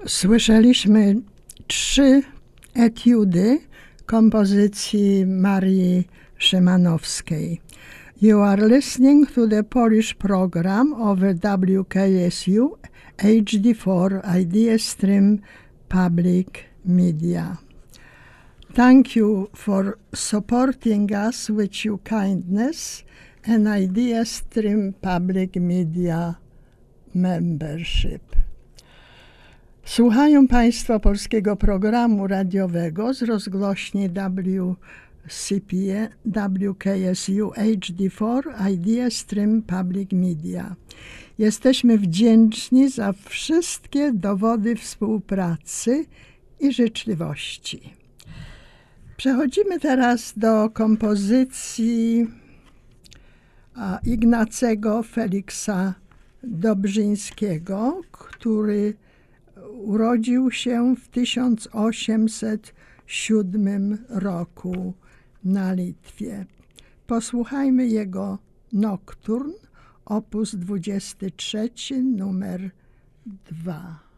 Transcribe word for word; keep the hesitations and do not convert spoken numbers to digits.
Słyszeliśmy trzy etiudy kompozycji Marii Szymanowskiej. You are listening to the Polish program over W K S U H D four Ideastream Public Media. Thank you for supporting us with your kindness and Ideastream Public Media membership. Słuchają Państwo polskiego programu radiowego z rozgłośni W C P W K S U H D four Ideastream Public Media. Jesteśmy wdzięczni za wszystkie dowody współpracy i życzliwości. Przechodzimy teraz do kompozycji Ignacego Feliksa Dobrzyńskiego, który urodził się w tysiąc osiemset siódmym roku na Litwie. Posłuchajmy jego nokturn, opus dwudziesty trzeci, numer dwa.